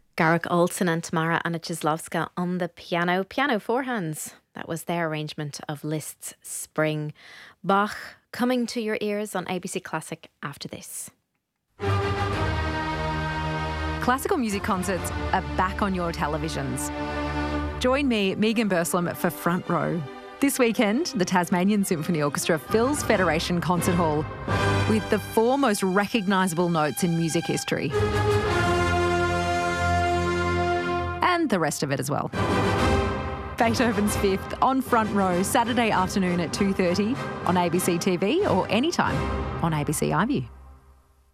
Garrick Olson and Tamara Anichizlovska on the piano. Piano four hands. That was their arrangement of Liszt's Spring. Bach coming to your ears on ABC Classic after this. Classical music concerts are back on your televisions. Join me, Megan Burslem, for Front Row. This weekend, the Tasmanian Symphony Orchestra fills Federation Concert Hall with the four most recognisable notes in music history. And the rest of it as well. Beethoven's Fifth on Front Row, Saturday afternoon at 2:30 on ABC TV or anytime on ABC iView.